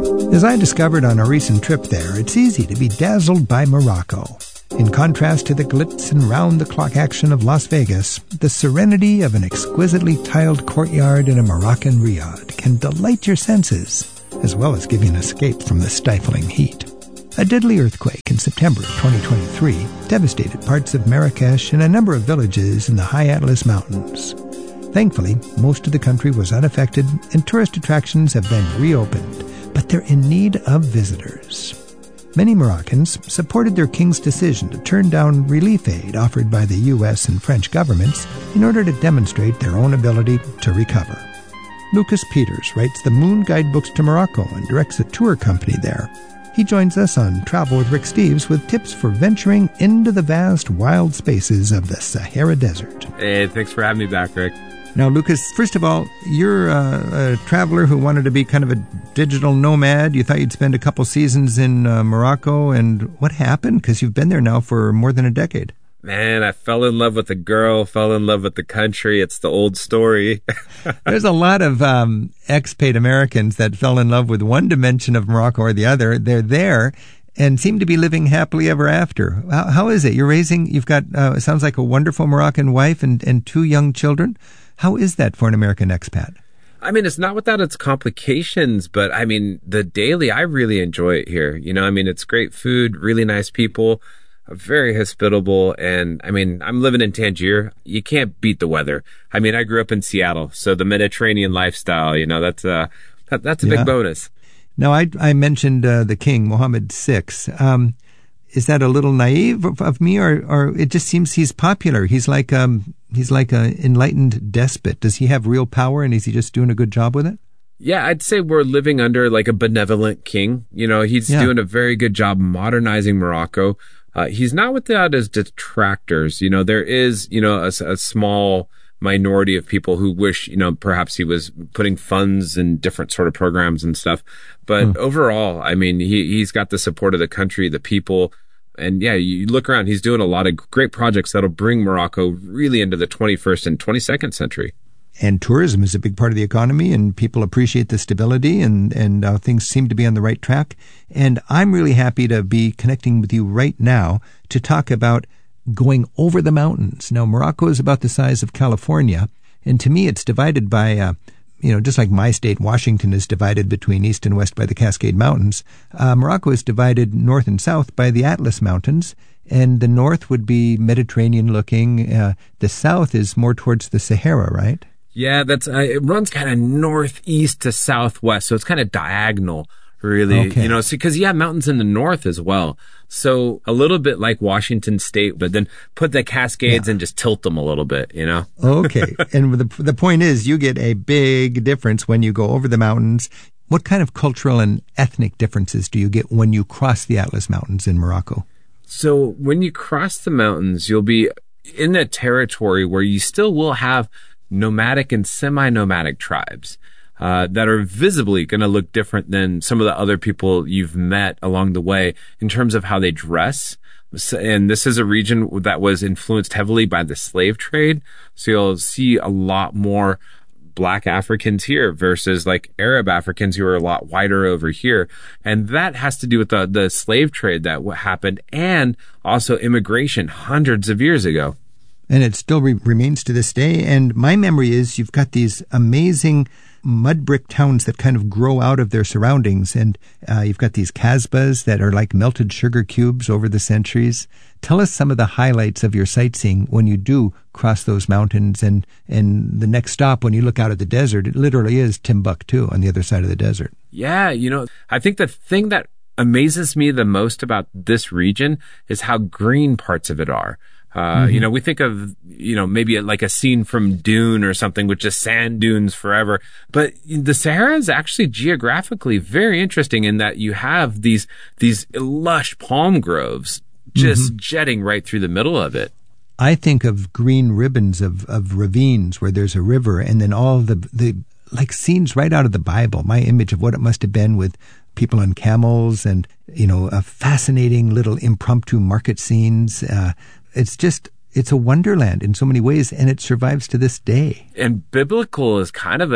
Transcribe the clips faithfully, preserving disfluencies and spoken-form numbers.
As I discovered on a recent trip there, it's easy to be dazzled by Morocco. In contrast to the glitz and round-the-clock action of Las Vegas, the serenity of an exquisitely tiled courtyard in a Moroccan riad can delight your senses, as well as give you an escape from the stifling heat. A deadly earthquake in September of twenty twenty-three devastated parts of Marrakesh and a number of villages in the High Atlas Mountains. Thankfully, most of the country was unaffected and tourist attractions have been reopened, but they're in need of visitors. Many Moroccans supported their king's decision to turn down relief aid offered by the U S and French governments in order to demonstrate their own ability to recover. Lucas Peters writes the Moon Guidebooks to Morocco and directs a tour company there. He joins us on Travel with Rick Steves with tips for venturing into the vast, wild spaces of the Sahara Desert. Hey, thanks for having me back, Rick. Now, Lucas, first of all, you're a, a traveler who wanted to be kind of a digital nomad. You thought you'd spend a couple seasons in uh, Morocco, and what happened? Because you've been there now for more than a decade. Man, I fell in love with the girl, fell in love with the country. It's the old story. There's a lot of um, expat Americans that fell in love with one dimension of Morocco or the other. They're there and seem to be living happily ever after. How, how is it? You're raising, you've got, uh, it sounds like a wonderful Moroccan wife and, and two young children. How is that for an American expat? I mean, it's not without its complications, but I mean, the daily, I really enjoy it here. You know, I mean, it's great food, really nice people, very hospitable. And I mean, I'm living in Tangier. You can't beat the weather. I mean, I grew up in Seattle, so the Mediterranean lifestyle, you know, that's a, that, that's a yeah. big bonus. Now, I, I mentioned uh, the king, Mohammed the sixth. Um, is that a little naive of, of me, or, or it just seems he's popular? He's like um, he's like an enlightened despot. Does he have real power, and is he just doing a good job with it? Yeah, I'd say we're living under like a benevolent king. You know, he's yeah. doing a very good job modernizing Morocco. Uh, he's not without his detractors. You know, there is, you know, a, a small minority of people who wish, you know, perhaps he was putting funds in different sort of programs and stuff. But mm. overall, I mean, he, he's got the support of the country, the people. And yeah, you look around, he's doing a lot of great projects that'll bring Morocco really into the twenty-first and twenty-second century. And tourism is a big part of the economy, and people appreciate the stability, and, and uh, things seem to be on the right track. And I'm really happy to be connecting with you right now to talk about going over the mountains. Now, Morocco is about the size of California, and to me it's divided by, uh, you know, just like my state, Washington, is divided between east and west by the Cascade Mountains. Uh, Morocco is divided north and south by the Atlas Mountains, and the north would be Mediterranean-looking. Uh, the south is more towards the Sahara, right? Yeah, that's uh, it runs kind of northeast to southwest, so it's kind of diagonal, really. Okay. You know, because you have mountains in the north as well. So a little bit like Washington State, but then put the Cascades yeah. and just tilt them a little bit, you know? Okay. And the the point is, you get a big difference when you go over the mountains. What kind of cultural and ethnic differences do you get when you cross the Atlas Mountains in Morocco? So when you cross the mountains, you'll be in a territory where you still will have nomadic and semi-nomadic tribes uh, that are visibly going to look different than some of the other people you've met along the way in terms of how they dress. And this is a region that was influenced heavily by the slave trade. So you'll see a lot more Black Africans here versus like Arab Africans who are a lot whiter over here. And that has to do with the, the slave trade that happened and also immigration hundreds of years ago. And it still re- remains to this day. And my memory is you've got these amazing mud brick towns that kind of grow out of their surroundings. And uh, you've got these kasbahs that are like melted sugar cubes over the centuries. Tell us some of the highlights of your sightseeing when you do cross those mountains. And, and the next stop, when you look out at the desert, it literally is Timbuktu on the other side of the desert. Yeah, you know, I think the thing that amazes me the most about this region is how green parts of it are. Uh, mm-hmm. You know, we think of, you know, maybe like a scene from Dune or something with just sand dunes forever. But the Sahara is actually geographically very interesting in that you have these, these lush palm groves just mm-hmm. jetting right through the middle of it. I think of green ribbons of, of ravines where there's a river, and then all the, the, like scenes right out of the Bible. My image of what it must have been with people on camels and, you know, a fascinating little impromptu market scenes. Uh, It's just, it's a wonderland in so many ways, and it survives to this day. And biblical is kind of a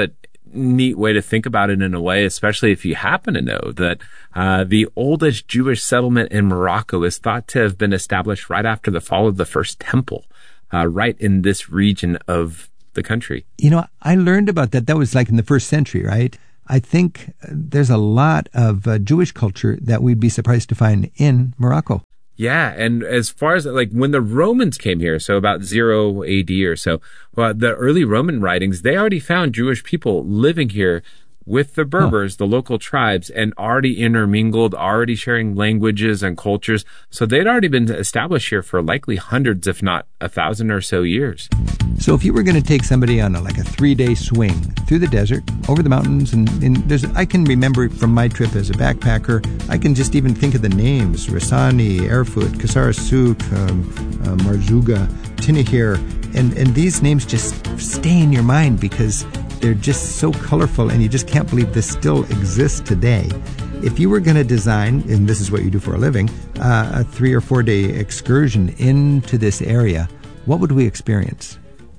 neat way to think about it in a way, especially if you happen to know that uh, the oldest Jewish settlement in Morocco is thought to have been established right after the fall of the first temple, uh, right in this region of the country. You know, I learned about that. That was like in the first century, right? I think there's a lot of uh, Jewish culture that we'd be surprised to find in Morocco. Yeah, and as far as like when the Romans came here, so about zero A D or so, well, the early Roman writings, they already found Jewish people living here with the Berbers, huh. the local tribes, and already intermingled, already sharing languages and cultures. So they'd already been established here for likely hundreds, if not a thousand or so years. So if you were going to take somebody on a, like a three-day swing through the desert, over the mountains, and, and there's, I can remember from my trip as a backpacker, I can just even think of the names, Rassani, Erfurt, Qasr Souk, um, uh, Marzuga, Tinahir, and, and these names just stay in your mind because they're just so colorful, and you just can't believe this still exists today. If you were going to design, and this is what you do for a living, uh, a three or four day excursion into this area, what would we experience?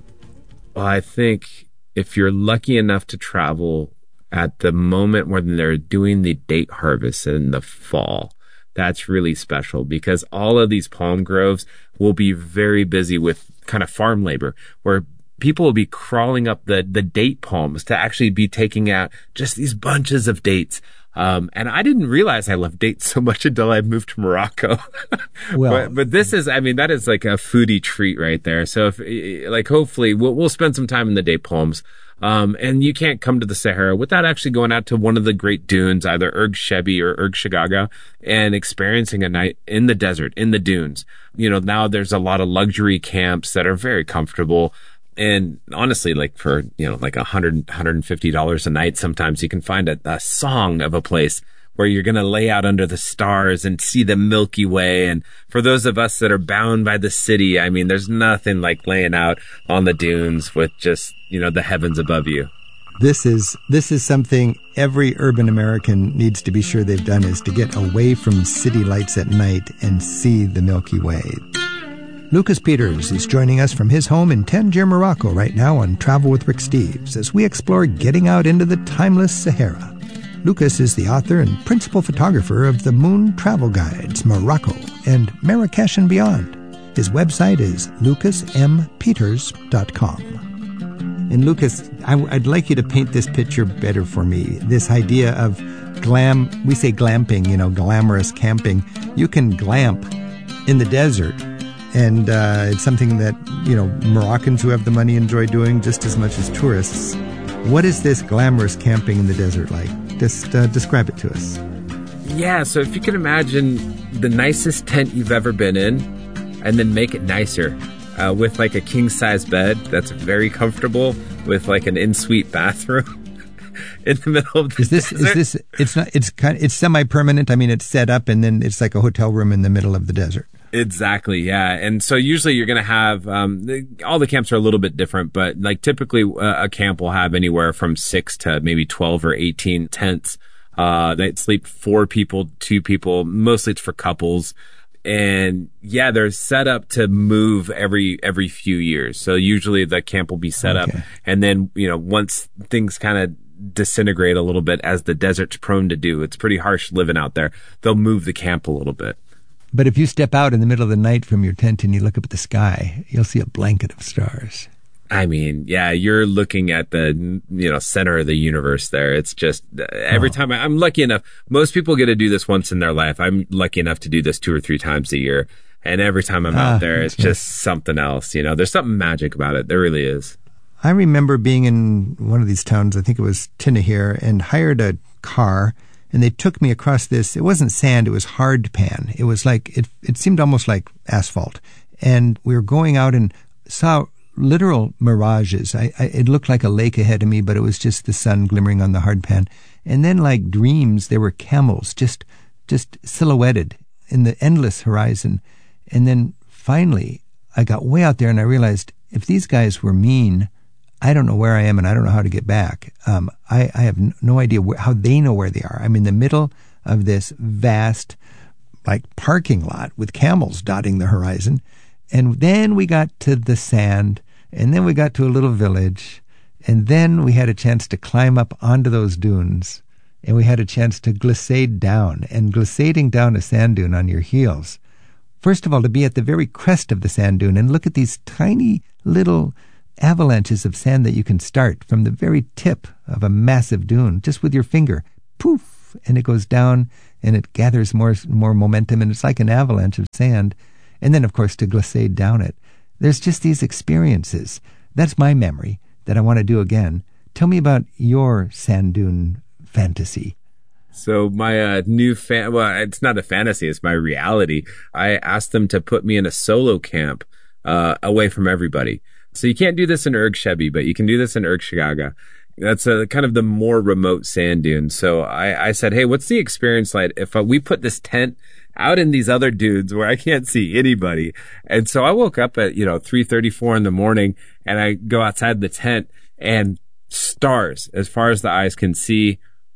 Well, I think if you're lucky enough to travel at the moment when they're doing the date harvest in the fall, that's really special because all of these palm groves will be very busy with kind of farm labor where people will be crawling up the, the date palms to actually be taking out just these bunches of dates. Um, and I didn't realize I loved dates so much until I moved to Morocco. Well, but, but this is, I mean, that is like a foodie treat right there. So if, like, hopefully we'll, we'll spend some time in the date palms. Um, and you can't come to the Sahara without actually going out to one of the great dunes, either Erg Shebi or Erg Shagaga, and experiencing a night in the desert, in the dunes. You know, now there's a lot of luxury camps that are very comfortable. And honestly, like for, you know, like a hundred, hundred and fifty dollars a night, sometimes you can find a, a song of a place where you're going to lay out under the stars and see the Milky Way. And for those of us that are bound by the city, I mean, there's nothing like laying out on the dunes with just, you know, the heavens above you. This is, this is something every urban American needs to be sure they've done, is to get away from city lights at night and see the Milky Way. Lucas Peters is joining us from his home in Tangier, Morocco right now on Travel with Rick Steves as we explore getting out into the timeless Sahara. Lucas is the author and principal photographer of the Moon Travel Guides, Morocco, and Marrakesh and Beyond. His website is lucas m peters dot com. And Lucas, I, I'd like you to paint this picture better for me. This idea of glam, we say glamping, you know, glamorous camping. You can glamp in the desert. And uh, it's something that, you know, Moroccans who have the money enjoy doing just as much as tourists. What is this glamorous camping in the desert like? Just uh, describe it to us. Yeah, so if you can imagine the nicest tent you've ever been in, and then make it nicer uh, with like a king-size bed that's very comfortable, with like an in-suite bathroom in the middle of the Is this desert. is this? It's not. It's kind. It's semi-permanent. I mean, it's set up, and then it's like a hotel room in the middle of the desert. Exactly, yeah. And so usually you're going to have, um, the, all the camps are a little bit different, but like typically uh, a camp will have anywhere from six to maybe twelve or eighteen tents. Uh, that sleep four people, two people, mostly it's for couples. And yeah, they're set up to move every, every few years. So usually the camp will be set okay. up. And then, you know, once things kind of disintegrate a little bit, as the desert's prone to do, it's pretty harsh living out there, they'll move the camp a little bit. But if you step out in the middle of the night from your tent and you look up at the sky, you'll see a blanket of stars. I mean, yeah, you're looking at the, you know, center of the universe there. It's just every oh. time I, I'm lucky enough. Most people get to do this once in their life. I'm lucky enough to do this two or three times a year. And every time I'm ah, out there, it's nice. Just something else. You know, there's something magic about it. There really is. I remember being in one of these towns, I think it was Tinahir, and hired a car. And they took me across this, it wasn't sand, it was hard pan. It was like, it it seemed almost like asphalt. And we were going out and saw literal mirages. I, I it looked like a lake ahead of me, but it was just the sun glimmering on the hard pan. And then like dreams, there were camels just just silhouetted in the endless horizon. And then finally, I got way out there and I realized if these guys were mean, I don't know where I am and I don't know how to get back. Um, I, I have no idea wh- how they know where they are. I'm in the middle of this vast, like, parking lot with camels dotting the horizon. And then we got to the sand, and then we got to a little village, And then we had a chance to climb up onto those dunes, and we had a chance to glissade down. And glissading down a sand dune on your heels, first of all, to be at the very crest of the sand dune and look at these tiny little avalanches of sand that you can start from the very tip of a massive dune, just with your finger. Poof! And it goes down, and it gathers more more momentum, and it's like an avalanche of sand. And then, of course, to glissade down it. There's just these experiences. That's my memory that I want to do again. Tell me about your sand dune fantasy. So my uh, new fan, well, it's not a fantasy, it's my reality. I asked them to put me in a solo camp uh, away from everybody. So you can't do this in Erg Shebi, but you can do this in Erg Shigaga. That's a, kind of the more remote sand dune. So I, I said, hey, what's the experience like if uh, we put this tent out in these other dunes where I can't see anybody? And so I woke up at, you know, three thirty-four in the morning, and I go outside the tent, and stars as far as the eyes can see.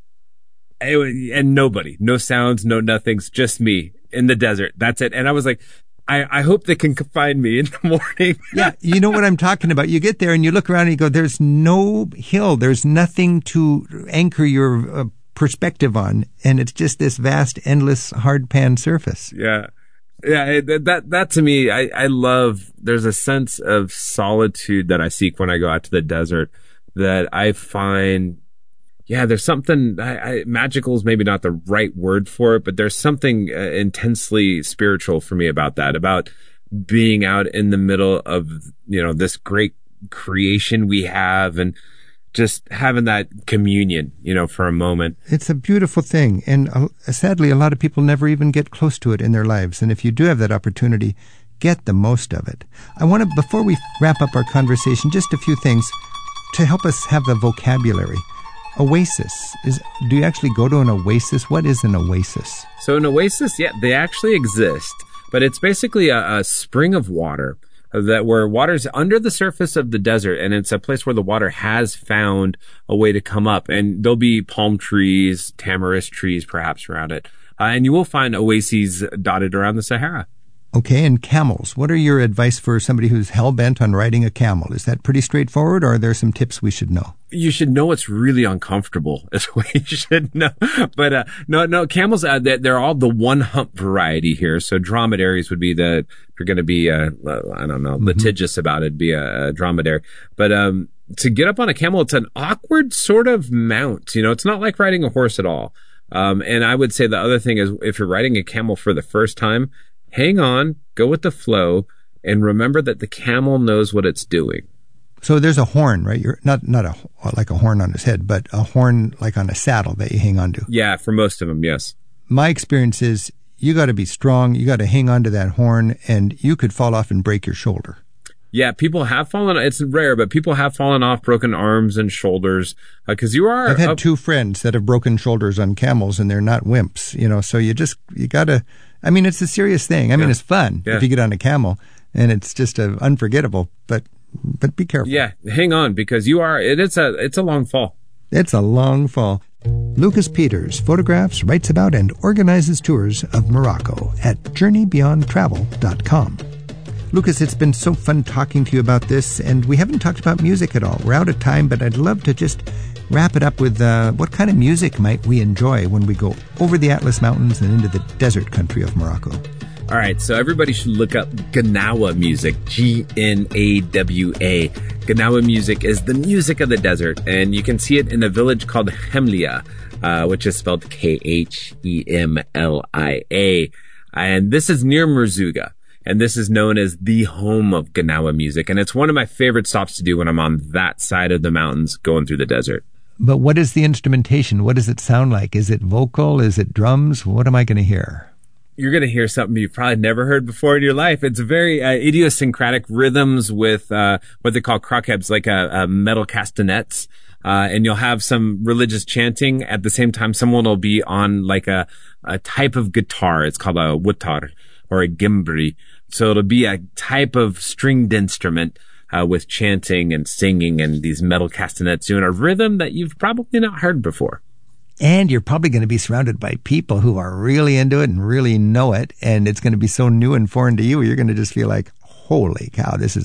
And nobody, no sounds, no nothings, just me in the desert. That's it. And I was like, I, I hope they can find me in the morning. Yeah, you know what I'm talking about. You get there and you look around and you go, there's no hill. There's nothing to anchor your uh, perspective on. And it's just this vast, endless, hard pan surface. Yeah. Yeah, that, that to me, I, I love, there's a sense of solitude that I seek when I go out to the desert that I find. Yeah, there's something, I, I, magical is maybe not the right word for it, but there's something uh, intensely spiritual for me about that, about being out in the middle of, you know, this great creation we have, and just having that communion, you know, for a moment. It's a beautiful thing. And uh, sadly, a lot of people never even get close to it in their lives. And if you do have that opportunity, get the most of it. I want to, before we wrap up our conversation, just a few things to help us have the vocabulary. Oasis is, do you actually go to an oasis? What is an oasis? So an oasis, yeah, they actually exist, but it's basically a, a spring of water that where water's under the surface of the desert, and it's a place where the water has found a way to come up, and there'll be palm trees, tamarisk trees perhaps around it, uh, and you will find oases dotted around the Sahara. Okay, and camels. What are your advice for somebody who's hell-bent on riding a camel? Is that pretty straightforward, or are there some tips we should know? You should know it's really uncomfortable is what you should know. But, uh, no, no, camels, uh, they're, they're all the one hump variety here. So dromedaries would be the, if you're going to be, uh, I don't know, mm-hmm. litigious about it, be a, a dromedary. But, um, to get up on a camel, it's an awkward sort of mount. You know, it's not like riding a horse at all. Um, and I would say the other thing is if you're riding a camel for the first time, hang on, go with the flow, and remember that the camel knows what it's doing. So there's a horn, right? You're not not a like a horn on his head, but a horn like on a saddle that you hang on to. Yeah, for most of them, yes. My experience is you got to be strong. You got to hang on to that horn, and you could fall off and break your shoulder. Yeah, people have fallen. It's rare, but people have fallen off, broken arms and shoulders because uh, you are. I've had up- two friends that have broken shoulders on camels, and they're not wimps, you know. So you just you got to. I mean, it's a serious thing. I yeah. mean, it's fun yeah. if you get on a camel, and it's just uh, unforgettable. But but be careful. Yeah, hang on because you are. It, it's a it's a long fall. It's a long fall. Lucas Peters photographs, writes about, and organizes tours of Morocco at journey beyond travel dot com. Lucas, it's been so fun talking to you about this, and we haven't talked about music at all. We're out of time, but I'd love to just wrap it up with uh, what kind of music might we enjoy when we go over the Atlas Mountains and into the desert country of Morocco. All right, so everybody should look up Gnawa music, G N A W A. Gnawa music is the music of the desert, and you can see it in a village called Hemlia, uh, which is spelled K H E M L I A. And this is near Merzouga. And this is known as the home of Gnawa music. And it's one of my favorite stops to do when I'm on that side of the mountains going through the desert. But what is the instrumentation? What does it sound like? Is it vocal? Is it drums? What am I going to hear? You're going to hear something you've probably never heard before in your life. It's very uh, idiosyncratic rhythms with uh, what they call krokebs, like a, a metal castanets. Uh, and you'll have some religious chanting. At the same time, someone will be on like a, a type of guitar. It's called a wutar or a gimbri. So it'll be a type of stringed instrument uh, with chanting and singing and these metal castanets doing a rhythm that you've probably not heard before. And you're probably going to be surrounded by people who are really into it and really know it. And it's going to be so new and foreign to you. You're going to just feel like, holy cow, this is an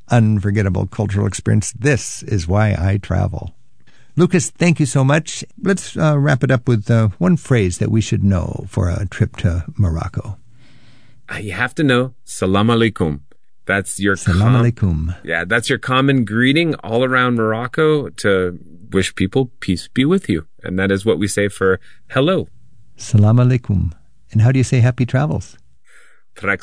unforgettable cultural experience. This is why I travel. Lucas, thank you so much. Let's uh, wrap it up with uh, one phrase that we should know for a trip to Morocco. You have to know Salam alaikum. That's your Salam com- alaikum. Yeah, that's your common greeting all around Morocco to wish people peace be with you. And that is what we say for hello. Salam alaikum. And how do you say happy travels?